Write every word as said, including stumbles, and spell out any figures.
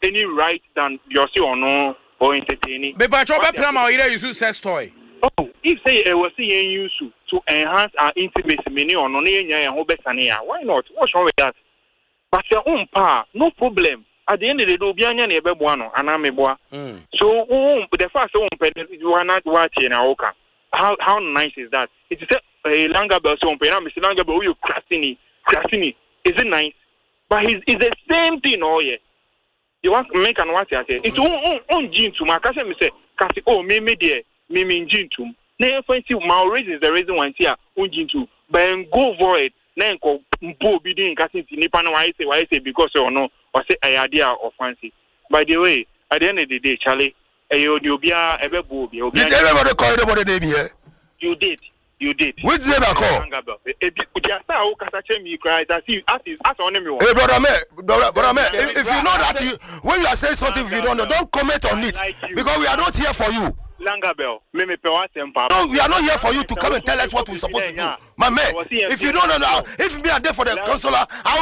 any right than your see or no or entertaining. But but your plan or use sex toy. Oh, if say I was seeing you to enhance our intimacy, many or no near and why not? What's wrong with that? But your own power, no problem. At the end of the day, be any neighbor one and I'm a boy. So, um, the first one, you are not watching Aoka. How how nice is that? It is a longer bell, so Mister Longer bell, you crashing, crashing. Is it nice? But it's, it's the same thing, oh yeah. You want to make and what I say? It's own own gene to my cousin. Me say, "Kasi oh me me dear, me me gene to." Now fancy my reason is the reason why here own gene to. But go for it. Now go bo be doing kasi nipa na why say why say because you know or say I idea or fancy. By the way, at the end of the day, Charlie, you you be a ebe bo be. Did everybody call the name here? You did. You did. Which name I call? Hey, brother man, brother, brother man, if, if you know that you, when you are saying something, if you don't know, don't comment on it because we are not here for you. No, we are not here for you to come and tell us what we're supposed to do. My man, if you don't know, if me are there for the consular, I